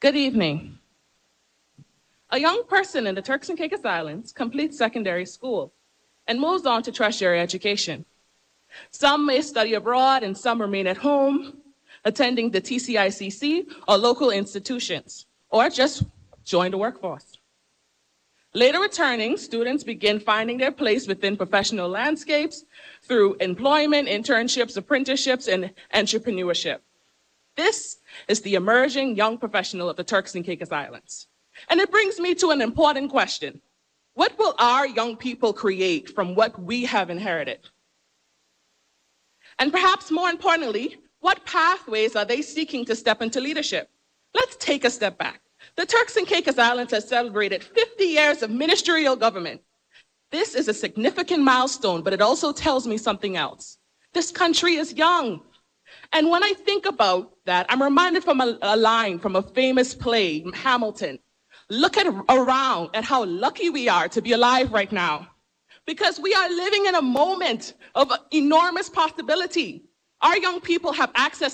Good evening. A young person in the Turks and Caicos Islands completes secondary school and moves on to tertiary education. Some may study abroad and some remain at home, attending the TCICC or local institutions, or just join the workforce. Later returning, students begin finding their place within professional landscapes through employment, internships, apprenticeships, and entrepreneurship. This is the emerging young professional of the Turks and Caicos Islands. And it brings me to an important question. What will our young people create from what we have inherited? And perhaps more importantly, what pathways are they seeking to step into leadership? Let's take a step back. The Turks and Caicos Islands has celebrated 50 years of ministerial government. This is a significant milestone, but it also tells me something else. This country is young. And when I think about that, I'm reminded from a line from a famous play, Hamilton. Look around at how lucky we are to be alive right now, because we are living in a moment of enormous possibility. Our young people have access